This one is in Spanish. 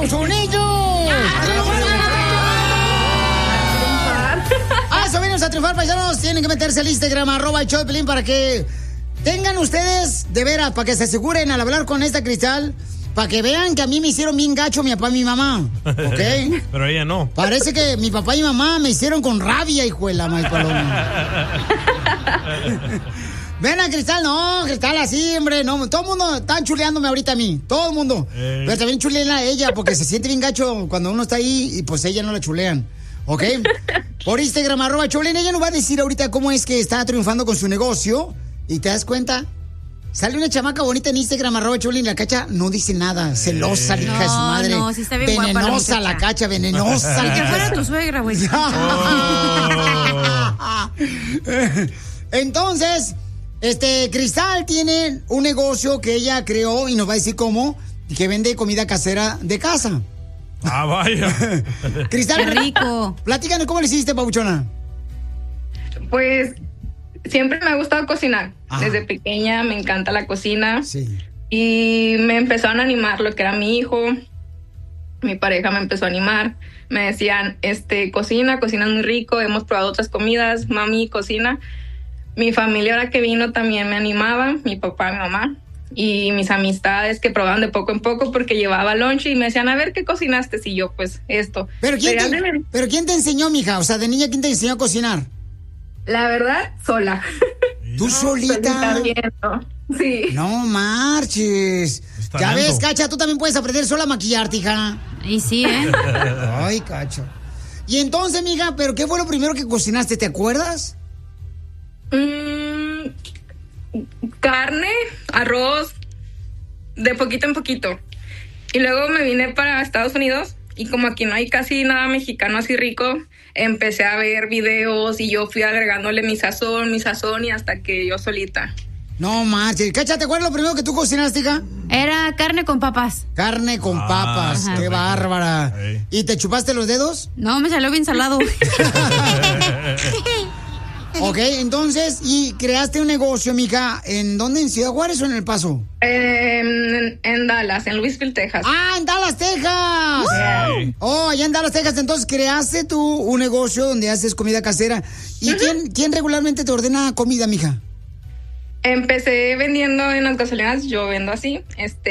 ¡Somos unidos! Eso venimos a triunfar, paisanos. Tienen que meterse al Instagram, @el_show_de_Piolín, para que tengan ustedes, de veras, para que se aseguren al hablar con esta Cristal, para que vean que a mí me hicieron bien gacho mi papá y mi mamá, ¿ok? Pero ella no. Parece que mi papá y mi mamá me hicieron con rabia, hijuela, maíz paloma. Ven a Cristal, no, Cristal así, hombre, no, todo el mundo está chuleándome ahorita a mí, todo el mundo. Pero también chuleen a ella, porque se siente bien gacho cuando uno está ahí y pues ella no la chulean. ¿Ok? Por Instagram, @Choplin. Ella nos va a decir ahorita cómo es que está triunfando con su negocio. ¿Y te das cuenta? Sale una chamaca bonita en Instagram, @Choplin. La Cacha no dice nada. Celosa, hija de su madre. No, sí está bien guapa venenosa la Cacha, venenosa. Y que fuera tu suegra, güey. Entonces, Cristal tiene un negocio que ella creó y nos va a decir cómo, que vende comida casera de casa. Ah, vaya. Cristal, qué rico. Platícanos cómo le hiciste, papuchona. Pues siempre me ha gustado cocinar. Ajá. Desde pequeña me encanta la cocina. Sí. Y me empezaron a animar lo que era mi hijo. Mi pareja me empezó a animar. Me decían, cocinas muy rico. Hemos probado otras comidas. Mami, cocina. Mi familia, ahora que vino, también me animaba. Mi papá, mi mamá. Y mis amistades que probaban de poco en poco porque llevaba lunch y me decían, a ver, ¿qué cocinaste? Y yo, pues, esto. ¿Pero quién te enseñó, mija? O sea, de niña, ¿quién te enseñó a cocinar? La verdad, sola. ¿Tú solita? Sí. No marches. Ya ves, Cacha, tú también puedes aprender sola a maquillarte, hija. Y sí, ¿eh? Ay, Cacha. Y entonces, mija, ¿pero qué fue lo primero que cocinaste? ¿Te acuerdas? Carne, arroz, de poquito en poquito. Y luego me vine para Estados Unidos y como aquí no hay casi nada mexicano así rico, empecé a ver videos y yo fui agregándole mi sazón y hasta que yo solita. No marches. Cacha, ¿te acuerdas lo primero que tú cocinaste, hija? Era carne con papas. Carne con papas. Ajá. Qué bárbara. Hey. ¿Y te chupaste los dedos? No, me salió bien salado. Ok, entonces, ¿y creaste un negocio, mija? ¿En dónde? ¿En Ciudad Juárez o en El Paso? En Dallas, en Louisville, Texas. ¡Ah, en Dallas, Texas! Hey. Oh, allá en Dallas, Texas. Entonces, creaste tú un negocio donde haces comida casera. ¿Y quién regularmente te ordena comida, mija? Empecé vendiendo en las gasolineras, yo vendo así,